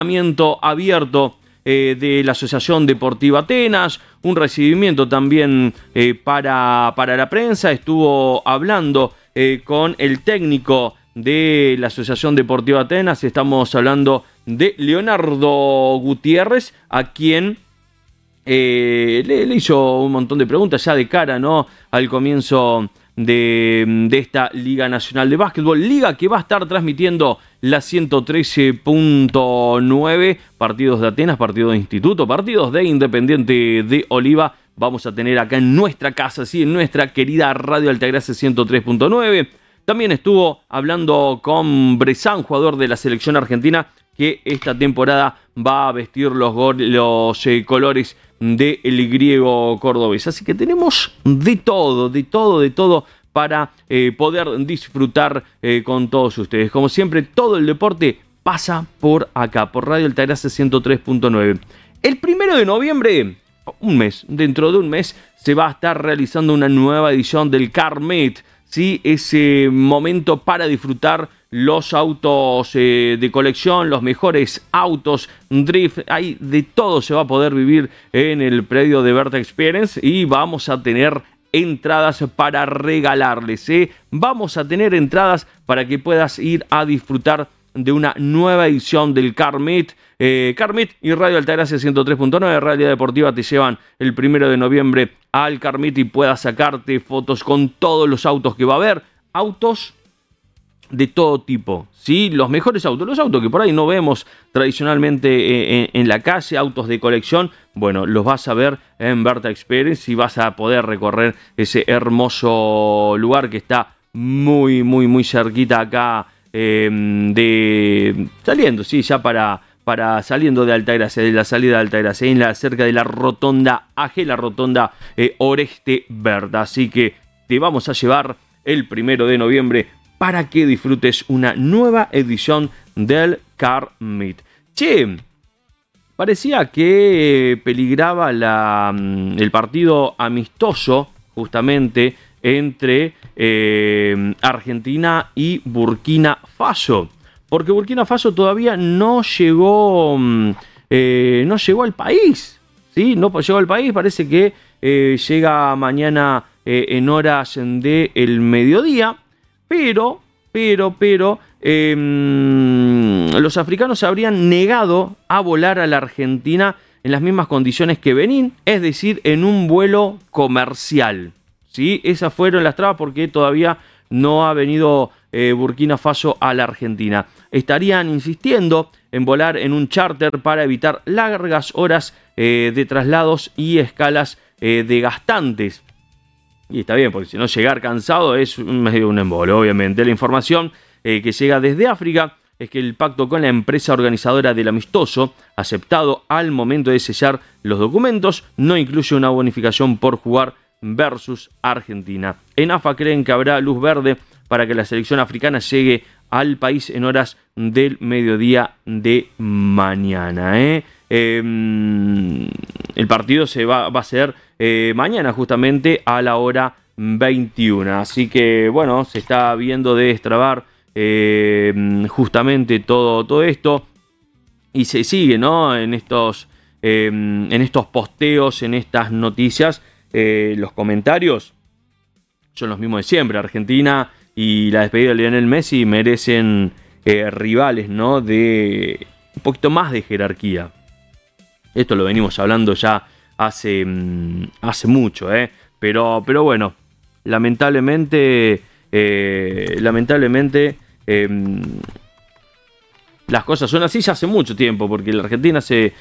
abierto de la Asociación Deportiva Atenas, un recibimiento también para la prensa. Estuvo hablando con el técnico de la Asociación Deportiva Atenas. Estamos hablando de Leonardo Gutiérrez, a quien le hizo un montón de preguntas ya de cara, ¿no?, al comienzo de esta Liga Nacional de Básquetbol, liga que va a estar transmitiendo la 113.9, partidos de Atenas, partidos de Instituto, partidos de Independiente de Oliva. Vamos a tener acá en nuestra casa, sí, en nuestra querida Radio Altagracia 103.9. También estuvo hablando con Bressan, jugador de la selección argentina, que esta temporada va a vestir los colores del griego cordobés. Así que tenemos de todo para poder disfrutar con todos ustedes. Como siempre, todo el deporte pasa por acá, por Radio Altagracia 103.9. El 1 de noviembre, dentro de un mes, se va a estar realizando una nueva edición del Car-Meet, ¿sí? Ese momento para disfrutar los autos de colección, los mejores autos, drift, hay de todo, se va a poder vivir en el predio de Berta Experience y vamos a tener entradas para regalarles, vamos a tener entradas para que puedas ir a disfrutar de una nueva edición del Car-Meet. Car-Meet y Radio Altagracia 103.9, Realidad Deportiva, te llevan el 1 de noviembre al Car-Meet y puedas sacarte fotos con todos los autos que va a haber. Autos de todo tipo, ¿sí? Los mejores autos, los autos que por ahí no vemos tradicionalmente en la calle, autos de colección, bueno, los vas a ver en Berta Experience y vas a poder recorrer ese hermoso lugar que está muy cerquita acá, saliendo, sí, ya para saliendo de Altagracia, de la salida de Altagracia, cerca de la rotonda AG, la rotonda Oreste Berta. Así que te vamos a llevar el 1 de noviembre para que disfrutes una nueva edición del Car-Meet. Che, parecía que peligraba el partido amistoso justamente entre Argentina y Burkina Faso, porque Burkina Faso todavía no llegó al país, ¿sí? No llegó al país, parece que llega mañana en horas del mediodía. Pero, los africanos se habrían negado a volar a la Argentina en las mismas condiciones que Benín, es decir, en un vuelo comercial, ¿sí? Esas fueron las trabas porque todavía no ha venido Burkina Faso a la Argentina. Estarían insistiendo en volar en un charter para evitar largas horas de traslados y escalas desgastantes. Y está bien, porque si no, llegar cansado es medio un embolo, obviamente. La información que llega desde África es que el pacto con la empresa organizadora del amistoso, aceptado al momento de sellar los documentos, no incluye una bonificación por jugar versus Argentina. En AFA creen que habrá luz verde para que la selección africana llegue al país en horas del mediodía de mañana. El partido va a ser mañana justamente a la hora 21. Así que bueno, se está viendo de destrabar justamente todo esto. Y se sigue, ¿no? En estos posteos, en estas noticias, los comentarios son los mismos de siempre. Argentina y la despedida de Lionel Messi merecen rivales, ¿no? De un poquito más de jerarquía. Esto lo venimos hablando ya hace mucho, pero bueno, lamentablemente las cosas son así ya hace mucho tiempo, porque la Argentina hace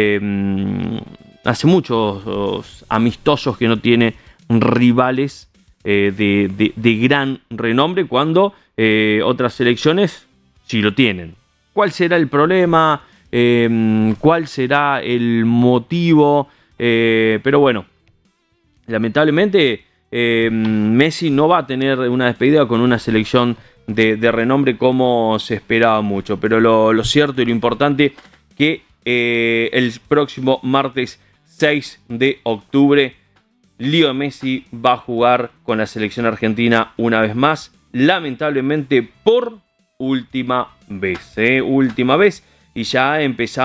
muchos amistosos que no tiene rivales de gran renombre, cuando otras selecciones sí lo tienen. ¿Cuál será el problema? ¿Cuál será el motivo? Pero bueno, lamentablemente Messi no va a tener una despedida con una selección de renombre como se esperaba mucho. Pero lo cierto y lo importante que el próximo martes 6 de octubre Leo Messi va a jugar con la selección argentina una vez más, lamentablemente por última vez. y ya empezamos